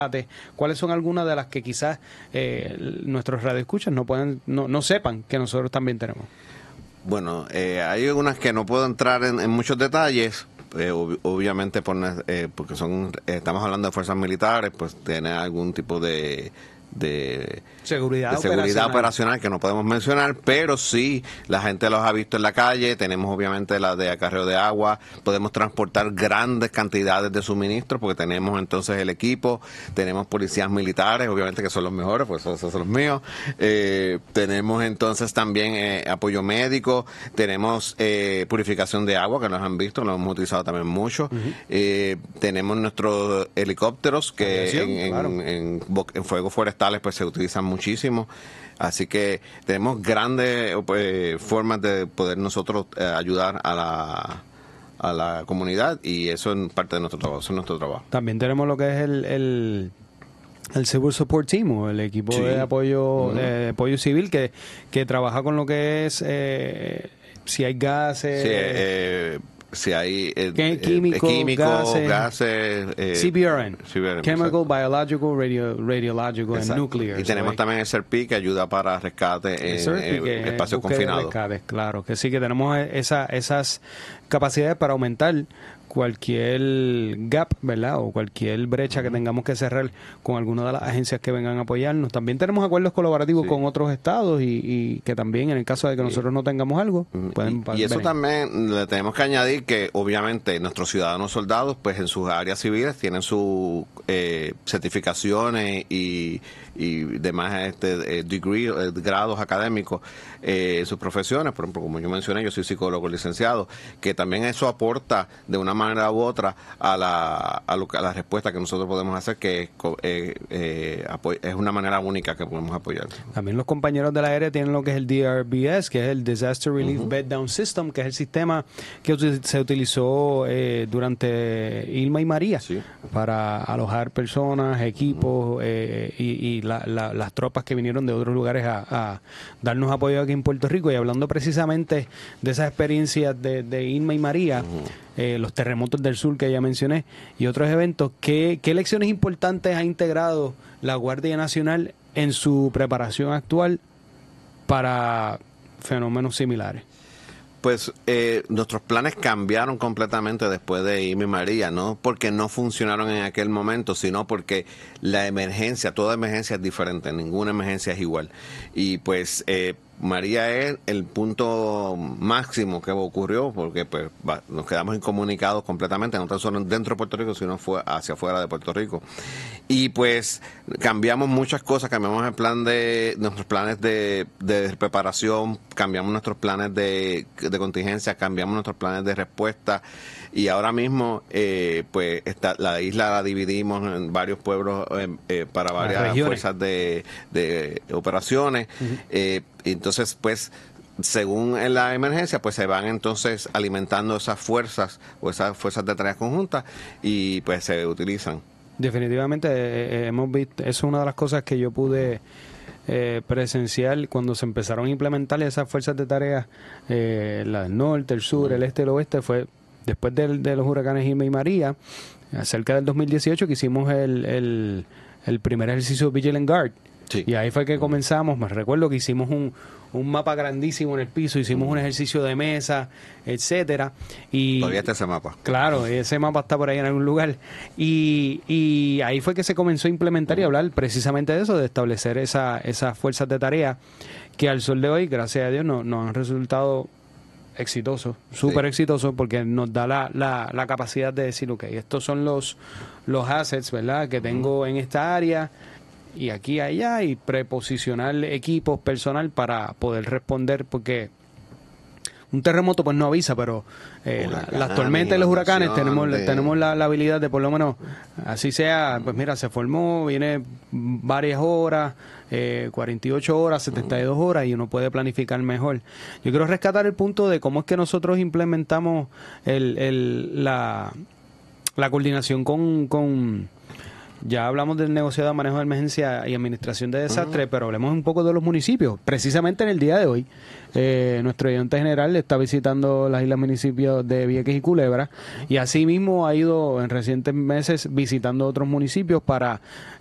¿Cuáles son algunas de las que quizás nuestros radioescuchas no sepan que nosotros también tenemos? Bueno, hay algunas que no puedo entrar en muchos detalles, obviamente porque estamos hablando de fuerzas militares, pues tiene algún tipo de seguridad operacional que no podemos mencionar, pero sí, la gente los ha visto en la calle. Tenemos obviamente la de acarreo de agua, podemos transportar grandes cantidades de suministros porque tenemos entonces el equipo, tenemos policías militares, obviamente que son los mejores, pues esos son los míos. Tenemos entonces también apoyo médico, tenemos purificación de agua, que los han visto, lo hemos utilizado también mucho. Tenemos nuestros helicópteros que en fuego forestal pues se utilizan muchísimo, así que tenemos grandes formas de poder nosotros ayudar a la comunidad, y eso es parte de nuestro trabajo, También tenemos lo que es el Civil Support Team, o el equipo de apoyo civil que trabaja con lo que es si hay gases, si hay químicos, gases, CBRN, Chemical, exacto. Biological, Radiological, and Exacto. Nuclear. Y tenemos también el SERPI, que ayuda para rescate en espacios confinados. Claro, que sí, que tenemos esas capacidades para aumentar cualquier gap, ¿verdad? O cualquier brecha que tengamos que cerrar con alguna de las agencias que vengan a apoyarnos. También tenemos acuerdos colaborativos con otros estados y que también, en el caso de que nosotros no tengamos algo, pueden y eso también le tenemos que añadir que obviamente nuestros ciudadanos soldados, pues en sus áreas civiles tienen sus certificaciones y demás grados académicos en sus profesiones. Por ejemplo, como yo mencioné, yo soy psicólogo licenciado, que también eso aporta de una manera u otra a la respuesta que nosotros podemos hacer, que es una manera única que podemos apoyar. También los compañeros de la aérea tienen lo que es el DRBS, que es el Disaster Relief Bed Down System, que es el sistema que se utilizó durante Irma y María para alojar personas, equipos y las tropas que vinieron de otros lugares a darnos apoyo aquí en Puerto Rico. Y hablando precisamente de esas experiencias de Irma y María, los terremotos del sur que ya mencioné y otros eventos, ¿qué lecciones importantes ha integrado la Guardia Nacional en su preparación actual para fenómenos similares? Pues nuestros planes cambiaron completamente después de Irma y María, no porque no funcionaron en aquel momento, sino porque toda emergencia es diferente, ninguna emergencia es igual. Y pues María es el punto máximo que ocurrió, porque pues nos quedamos incomunicados completamente, no tan solo dentro de Puerto Rico, sino hacia afuera de Puerto Rico. Y pues cambiamos muchas cosas, cambiamos nuestros planes de preparación, cambiamos nuestros planes de contingencia, cambiamos nuestros planes de respuesta, y ahora mismo pues la isla la dividimos en varios pueblos para varias fuerzas de operaciones. Entonces, pues, según en la emergencia, pues se van entonces alimentando esas fuerzas de tareas conjuntas, y pues se utilizan. Definitivamente hemos visto, eso es una de las cosas que yo pude presenciar cuando se empezaron a implementar esas fuerzas de tareas, la del norte, el sur, el este, el oeste. Fue después de los huracanes Irma y María, cerca del 2018, que hicimos el primer ejercicio Vigilant Guard. Sí. Y ahí fue que comenzamos. Me recuerdo que hicimos un mapa grandísimo en el piso, hicimos un ejercicio de mesa, etcétera. Y todavía está ese mapa. Claro, ese mapa está por ahí en algún lugar. Y ahí fue que se comenzó a implementar y hablar precisamente de eso, de establecer esas fuerzas de tarea que al sol de hoy, gracias a Dios, nos han resultado exitosos, súper exitosos, porque nos da la capacidad de decir, ok, estos son los assets, ¿verdad?, que tengo en esta área, y aquí allá, y preposicionar equipos, personal para poder responder, porque un terremoto pues no avisa, pero las tormentas y los huracanes tenemos la habilidad de, por lo menos, así sea, pues mira, se formó, viene varias horas, 48 horas, 72 horas, y uno puede planificar mejor. Yo quiero rescatar el punto de cómo es que nosotros implementamos la coordinación con Ya hablamos del negociado de manejo de emergencia y administración de desastres, pero hablemos un poco de los municipios. Precisamente en el día de hoy, nuestro ayudante general está visitando las islas municipios de Vieques y Culebra, y asimismo ha ido en recientes meses visitando otros municipios para